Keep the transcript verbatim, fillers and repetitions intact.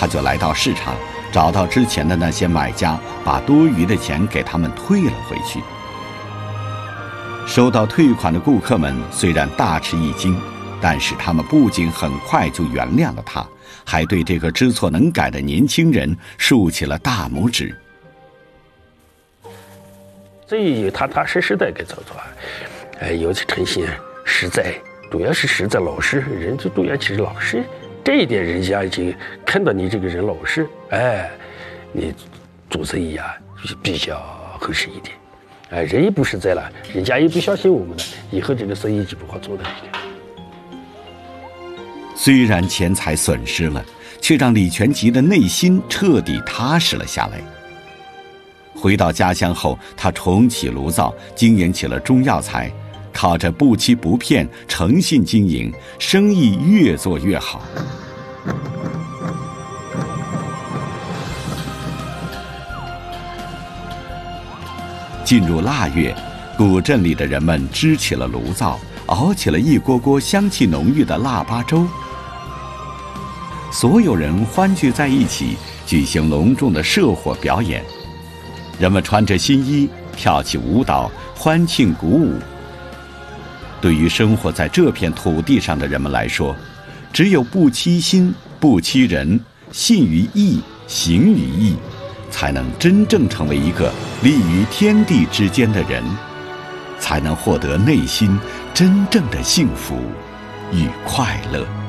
他就来到市场，找到之前的那些买家，把多余的钱给他们退了回去。收到退款的顾客们虽然大吃一惊，但是他们不仅很快就原谅了他，还对这个知错能改的年轻人竖起了大拇指。 所以踏踏实实的给做做，哎，有诚信、实在，主要是实在老实，人最重要其实老实，这一点人家就看到你这个人老实，哎，你做生意啊就是比较合适一点。哎，人也不实在了，人家也不相信我们了，以后这个生意就不好做的。 虽然钱财损失了，却让李全吉的内心彻底踏实了下来。回到家乡后，他重启炉灶，经营起了中药材，靠着不欺不骗、诚信经营，生意越做越好。进入腊月，古镇里的人们支起了炉灶，熬起了一锅锅香气浓郁的腊八粥。所有人欢聚在一起，举行隆重的社火表演。人们穿着新衣，跳起舞蹈，欢庆鼓舞。对于生活在这片土地上的人们来说，只有不欺心、不欺人，信于义，行于义，才能真正成为一个立于天地之间的人，才能获得内心真正的幸福与快乐。